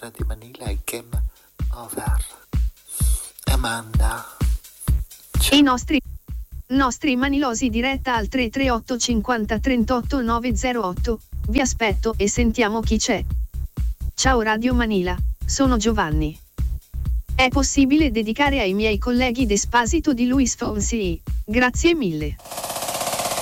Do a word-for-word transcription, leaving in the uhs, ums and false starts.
Radio Manila è game over. Amanda. I nostri nostri manilosi diretta al tre tre otto cinquanta trentotto nove zero otto. Vi aspetto e sentiamo chi c'è. Ciao Radio Manila, sono Giovanni. È possibile dedicare ai miei colleghi Despasito di Luis Fonsi? Grazie mille.